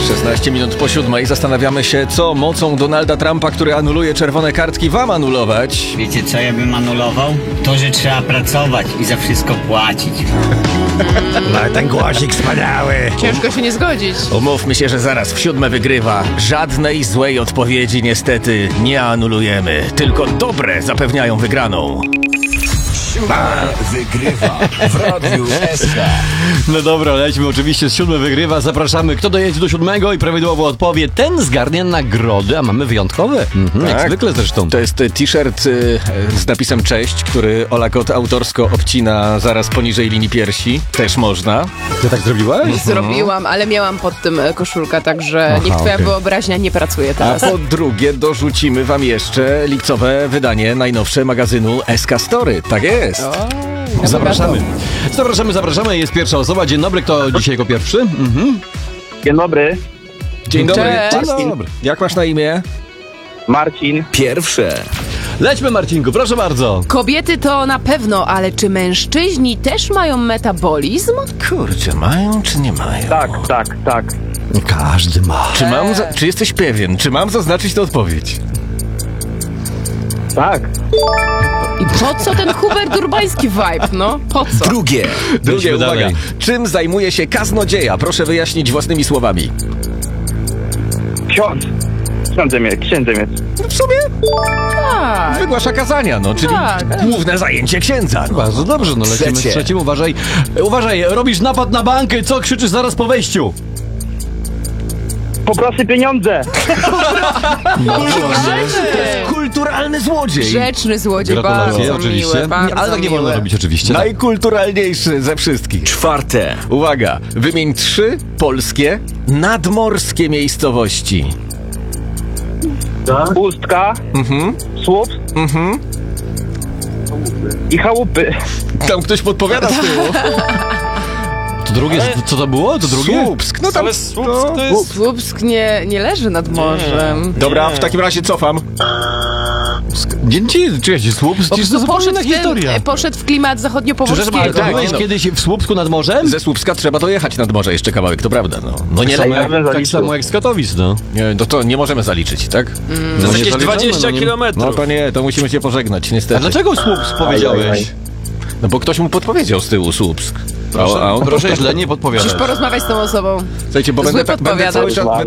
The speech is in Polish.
16 minut po 7. Zastanawiamy się, co mocą Donalda Trumpa, który anuluje czerwone kartki, wam anulować. Wiecie, co ja bym anulował? To, że trzeba pracować i za wszystko płacić. No ten głosik wspaniały. Ciężko się nie zgodzić. Umówmy się, że zaraz w 7 wygrywa. Żadnej złej odpowiedzi niestety nie anulujemy. Tylko dobre zapewniają wygraną. Wygrywa w Radiu SK. No dobra, lećmy oczywiście z 7 wygrywa. Zapraszamy, kto dojedzie do 7 i prawidłowo odpowie, ten zgarnie nagrody, a mamy wyjątkowe. Jak Tak. zwykle zresztą. To jest t-shirt z napisem cześć, który Ola Kot autorsko obcina zaraz poniżej linii piersi. Też można. Ty tak zrobiłaś? Zrobiłam, ale miałam pod tym koszulkę, także niech twoja okej. wyobraźnia nie pracuje A teraz. po drugie dorzucimy wam jeszcze lipcowe wydanie najnowsze magazynu SK Story. Tak jest. Zapraszamy. Zapraszamy. Jest pierwsza osoba. Dzień dobry, kto dzisiaj jako pierwszy? Dzień dobry, Dzień dobry. Cześć. Dzień dobry. Jak masz na imię? Marcin. Pierwsze. Lećmy, Marcinku, proszę bardzo. Kobiety to na pewno, ale czy mężczyźni też mają metabolizm? Kurczę, mają czy nie mają? Tak. Każdy ma. Czy jesteś pewien? Czy mam zaznaczyć tę odpowiedź? Tak. I po co ten Hubert Urbański vibe, no? Po co? Drugie. Drugie, uwaga. dalej. Czym zajmuje się kaznodzieja? Proszę wyjaśnić własnymi słowami. Księdzem jest. No w sumie Tak. wygłasza kazania, no, czyli Tak. główne zajęcie księdza. No. Bardzo dobrze, no lecimy z Trzecie. trzecim. Uważaj, robisz napad na bankę, co krzyczysz zaraz po wejściu? Poproszę pieniądze. Kulturalny złodziej. Grzeczny złodziej, Gratulacje, bardzo oczywiście. miły, bardzo Ale tak nie wolno miły. robić, oczywiście. Tak. Najkulturalniejszy ze wszystkich. Czwarte. Uwaga, wymień 3 polskie nadmorskie miejscowości. Pustka. Słup. I chałupy. Tam ktoś podpowiada z tyłu. To drugie, co to było? To drugie? Słupsk, no tam... Słupsk nie leży nad morzem. Dobra, w takim razie cofam. Czekajcie, Słupsk? Po Przecież to prostu zupełnie inna historia. poszedł w klimat Przepraszam, ale zachodnio-pomorskiego. to byłeś no. kiedyś w Słupsku nad morzem? Ze Słupska trzeba dojechać nad morze jeszcze kawałek, to prawda, no. No nie, Tak samo jak z Katowic, no. no to nie możemy zaliczyć, tak? No To nie jakieś zaliczamy, 20 no nie- kilometrów. No to nie, to musimy się pożegnać, A niestety. dlaczego Słupsk powiedziałeś? No bo ktoś mu podpowiedział z tyłu Słupsk. A on Proszę źle nie podpowiadać. Musisz porozmawiać z tą osobą. Słuchajcie, bo Zły będę cały podpowiadacz. czas,